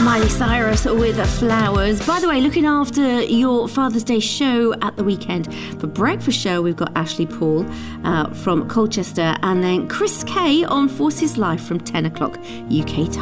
Miley Cyrus with Flowers. By the way, looking after your Father's Day show at the weekend. For breakfast show, we've got Ashley Paul from Colchester, and then Chris Kay on Forces Live from 10 o'clock UK time.